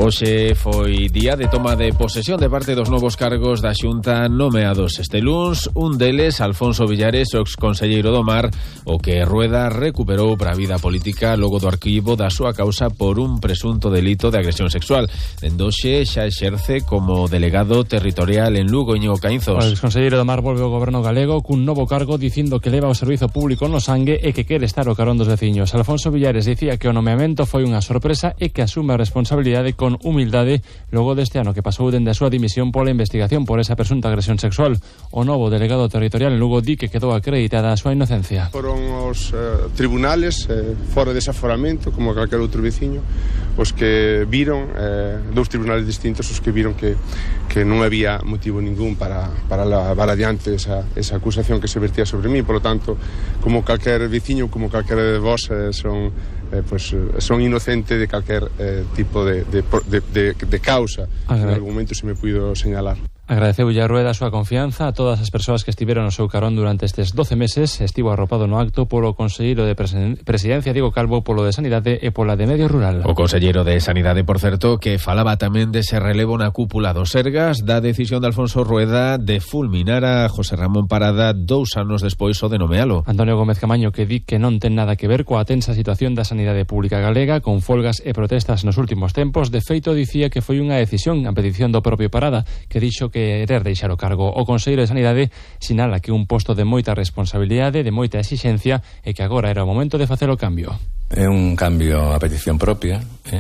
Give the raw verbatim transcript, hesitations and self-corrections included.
Hoxe foi día de toma de posesión de parte dos novos cargos da Xunta nomeados este luns. Un deles, Alfonso Villares, o exconselleiro do Mar, o que Rueda recuperou para a vida política logo do arquivo da súa causa por un presunto delito de agresión sexual. Dende hoxe xa exerce como delegado territorial en Lugo. Íñigo Caínzos. O exconselleiro do Mar volve ao goberno galego cun novo cargo dicindo que leva o servizo público no sangue e que quere estar ao carón dos veciños. Alfonso Villares dicía que o nomeamento foi unha sorpresa e que asume a responsabilidade con humildade logo deste ano que pasou dende a súa dimisión pola investigación por esa presunta agresión sexual. O novo delegado territorial en Lugo di que quedou acreditada a súa inocencia. Foron os eh, tribunales eh, fora dese aforamento, como calquer outro veciño, os que viron, eh, dous tribunales distintos, os que viron que, que non había motivo ningún para, para levar adiante esa, esa acusación que se vertía sobre mí. Por lo tanto, como calquer veciño, como calquer de vos, eh, son, eh, pues, son inocente de calquer eh, tipo de, de, de, de, de causa que en algún momento se me puido señalar. Agradeceu a Rueda a súa confianza a todas as persoas que estiveron no seu carón durante estes doce meses. Estivo arropado no acto polo conselleiro de Presidencia, Diego Calvo, polo de Sanidade e pola de Medio Rural. O conselleiro de Sanidade, por certo, que falaba tamén dese relevo na cúpula dos Sergas, da decisión de Alfonso Rueda de fulminar a José Ramón Parada dous anos despois o de nomealo. Antonio Gómez Camaño, que di que non ten nada que ver coa tensa situación da sanidade pública galega, con folgas e protestas nos últimos tempos. De feito, dicía que foi unha decisión a petición do propio Parada, que dixo querer deixar o cargo. O conselleiro de Sanidade sinala que un posto de moita responsabilidade, de moita exixencia, e que agora era o momento de facer o cambio. É un cambio a petición propia, eh?